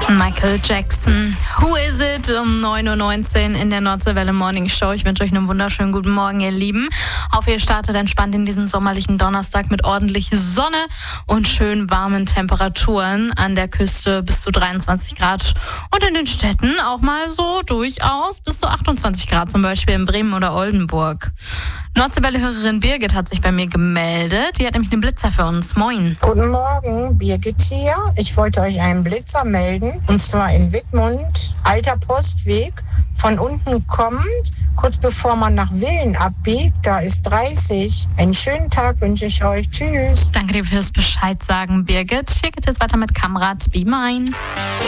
Michael Jackson. Who is it? Um 9:19 Uhr in der Nordseewelle Morning Show. Ich wünsche euch einen wunderschönen guten Morgen, ihr Lieben. Hoffe, ihr startet entspannt in diesen sommerlichen Donnerstag mit ordentlich Sonne und schön warmen Temperaturen. An der Küste bis zu 23 Grad und in den Städten auch mal so durchaus bis zu 28 Grad, zum Beispiel in Bremen oder Oldenburg. Nordseewelle-Hörerin Birgit hat sich bei mir gemeldet. Die hat nämlich einen Blitzer für uns. Moin. Guten Morgen, Birgit hier. Ich wollte euch einen Blitzer melden. Und zwar in Wittmund, alter Postweg. Von unten kommend, kurz bevor man nach Willen abbiegt, da ist 30. Einen schönen Tag wünsche ich euch. Tschüss. Danke dir fürs Bescheid sagen, Birgit. Hier geht's jetzt weiter mit Kamrat Be Mine.